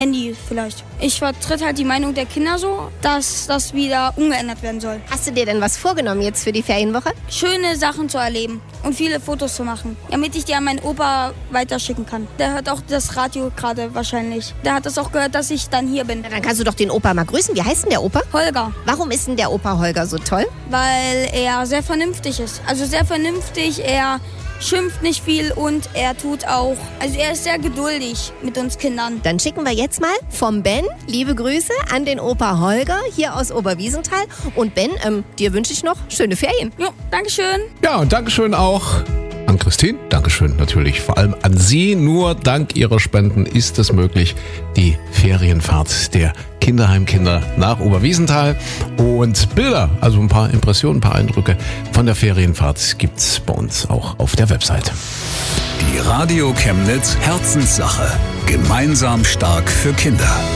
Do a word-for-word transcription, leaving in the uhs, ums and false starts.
Handy vielleicht. Ich vertrete halt die Meinung der Kinder so, dass das wieder umgeändert werden soll. Hast du dir denn was vorgenommen jetzt für die Ferienwoche? Schöne Sachen zu erleben und viele Fotos zu machen, damit ich die an meinen Opa weiterschicken kann. Der hört auch das Radio gerade wahrscheinlich. Der hat das auch gehört, dass ich dann hier bin. Na, dann kannst du doch den Opa mal grüßen. Wie heißt denn der Opa? Holger. Warum ist denn der Opa Holger so toll? Weil er sehr vernünftig ist. Also sehr vernünftig, er schimpft nicht viel und er tut auch, also er ist sehr geduldig mit uns Kindern. Dann schicken wir jetzt mal vom Ben liebe Grüße an den Opa Holger hier aus Oberwiesenthal. Und Ben, ähm, dir wünsche ich noch schöne Ferien. Jo, Dankeschön. Ja, und Dankeschön auch an Christine. Dankeschön natürlich vor allem an Sie. Nur dank Ihrer Spenden ist es möglich, die Ferienfahrt der Kinderheimkinder nach Oberwiesenthal. Und Bilder, also ein paar Impressionen, ein paar Eindrücke von der Ferienfahrt gibt's bei uns auch auf der Website. Die Radio Chemnitz Herzenssache. Gemeinsam stark für Kinder.